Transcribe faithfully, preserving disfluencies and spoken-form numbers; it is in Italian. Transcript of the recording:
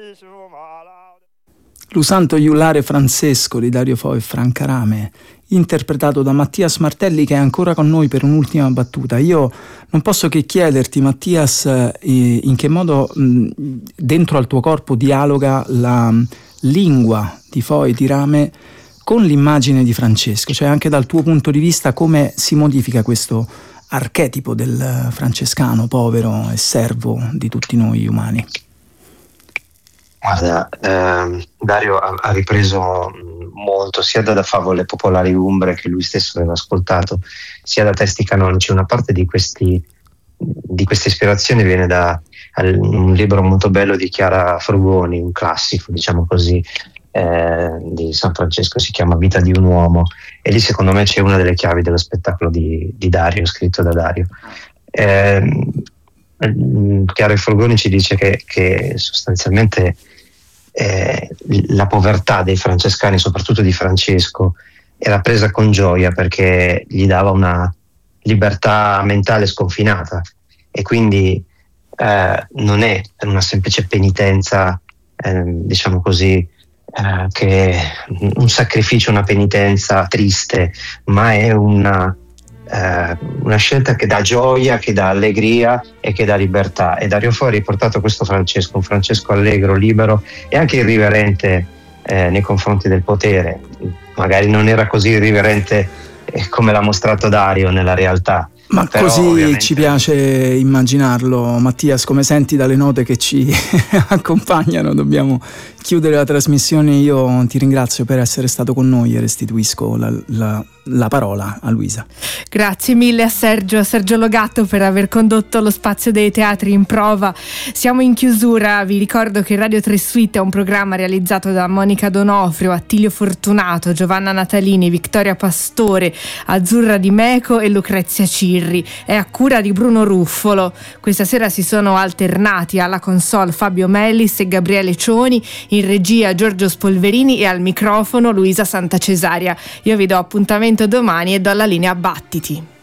Lo Santo Iullare Francesco di Dario Fo e Franca Rame, interpretato da Mattias Martelli, che è ancora con noi per un'ultima battuta. Io non posso che chiederti, Mattias, in che modo dentro al tuo corpo dialoga la lingua di Fo e di Rame con l'immagine di Francesco, cioè anche dal tuo punto di vista come si modifica questo archetipo del francescano povero e servo di tutti noi umani. Guarda, eh, Dario ha, ha ripreso molto sia da, da favole popolari umbre che lui stesso aveva ascoltato, sia da testi canonici. Una parte di questi di queste ispirazioni viene da al, un libro molto bello di Chiara Frugoni, un classico, diciamo così, eh, di San Francesco, si chiama Vita di un uomo, e lì secondo me c'è una delle chiavi dello spettacolo di, di Dario, scritto da Dario. Eh, Chiara Frugoni ci dice che, che sostanzialmente Eh, la povertà dei francescani, soprattutto di Francesco, era presa con gioia perché gli dava una libertà mentale sconfinata, e quindi eh, non è una semplice penitenza, eh, diciamo così, eh, che un sacrificio, una penitenza triste, ma è una Eh, una scelta che dà gioia, che dà allegria e che dà libertà. E Dario Fo ha riportato questo Francesco, un Francesco allegro, libero e anche irriverente eh, nei confronti del potere. Magari non era così irriverente eh, come l'ha mostrato Dario nella realtà, ma però, così ovviamente... ci piace immaginarlo. Mattias, come senti dalle note che ci accompagnano, dobbiamo chiudere la trasmissione. Io ti ringrazio per essere stato con noi e restituisco la, la, la parola a Luisa. Grazie mille a Sergio, a Sergio Logatto, per aver condotto lo spazio dei teatri in prova. Siamo in chiusura, vi ricordo che Radio tre Suite è un programma realizzato da Monica Donofrio, Attilio Fortunato, Giovanna Natalini, Vittoria Pastore, Azzurra Di Meco e Lucrezia Cirri. È a cura di Bruno Ruffolo. Questa sera si sono alternati alla console Fabio Mellis e Gabriele Cioni, in regia Giorgio Spolverini e al microfono Luisa Santacesaria. Io vi do appuntamento domani e do la linea a Battiti.